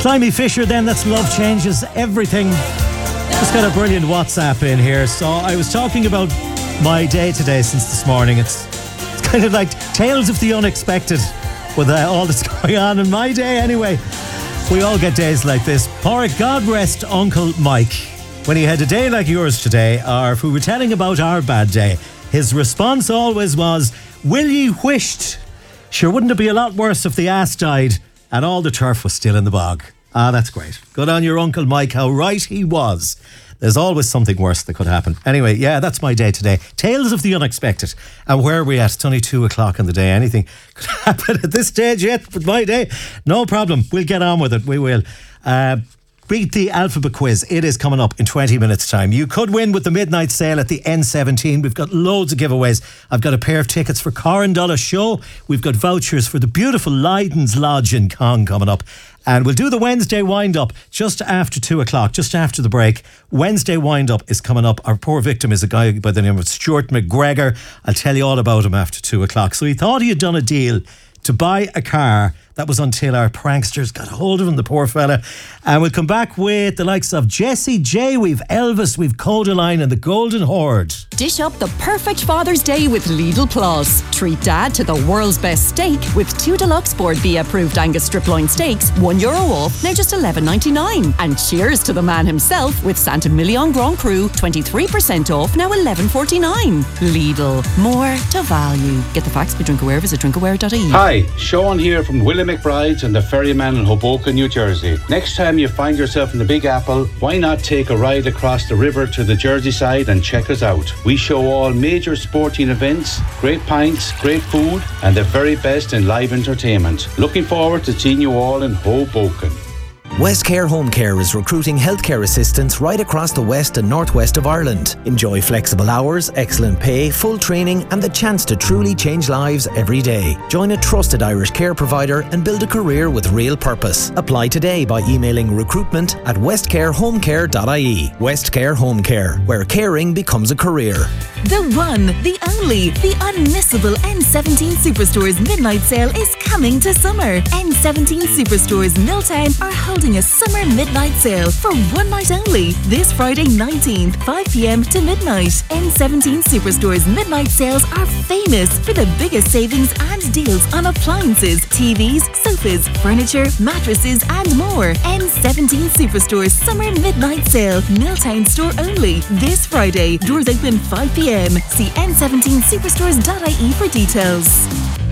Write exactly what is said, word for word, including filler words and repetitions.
Climby Fisher then, that's Love Changes Everything. Just got a brilliant WhatsApp in here. So I was talking about my day today since this morning. It's, it's kind of like tales of the unexpected with uh, all that's going on in my day anyway. We all get days like this. Porrick, God rest Uncle Mike. When he had a day like yours today, or if we were telling about our bad day, his response always was, will ye whisht? Sure, wouldn't it be a lot worse if the ass died and all the turf was still in the bog? Ah, that's great. Good on your Uncle Mike, how right he was. There's always something worse that could happen. Anyway, yeah, that's my day today. Tales of the unexpected. And where are we at? It's only two o'clock in the day. Anything could happen at this stage yet with my day? No problem. We'll get on with it. We will. Uh, Beat the Alphabet Quiz. It is coming up in twenty minutes time. You could win with the midnight sale at the N seventeen. We've got loads of giveaways. I've got a pair of tickets for Correndullah Show. We've got vouchers for the beautiful Lydon's Lodge in Cong coming up. And we'll do the Wednesday wind-up just after two o'clock, just after the break. Wednesday wind-up is coming up. Our poor victim is a guy by the name of Stuart McGregor. I'll tell you all about him after two o'clock. So he thought he had done a deal to buy a car. That was until our pranksters got hold of him, the poor fella. And we'll come back with the likes of Jessie J, we've Elvis, we've Codaline and the Golden Horde. Dish up the perfect Father's Day with Lidl Plus. Treat Dad to the world's best steak with two deluxe Board B approved Angus strip loin steaks, one euro off, now just eleven ninety-nine. And cheers to the man himself with Santa Million Grand Cru, twenty-three percent off, now eleven forty-nine. Lidl, more to value. Get the facts by Drinkaware, visit drinkaware dot I E. Hi, Sean here from Willie McBride's and the Ferryman in Hoboken, New Jersey. Next time you find yourself in the Big Apple, why not take a ride across the river to the Jersey side and check us out? We show all major sporting events, great pints, great food, and the very best in live entertainment. Looking forward to seeing you all in Hoboken. Westcare Home Care is recruiting healthcare assistants right across the west and northwest of Ireland. Enjoy flexible hours, excellent pay, full training and the chance to truly change lives every day. Join a trusted Irish care provider and build a career with real purpose. Apply today by emailing recruitment at westcare home care dot I E. Westcare Home Care, where caring becomes a career. The one, the only, the unmissable N seventeen Superstores midnight sale is coming to summer. N seventeen Superstores Milltown are holding a summer midnight sale for one night only. This Friday nineteenth, five p.m. to midnight. N seventeen Superstores midnight sales are famous for the biggest savings and deals on appliances, T Vs, sofas, furniture, mattresses and more. N seventeen Superstores summer midnight sale, Milltown store only. This Friday, doors open five p.m. See N seventeen superstores dot I E for details.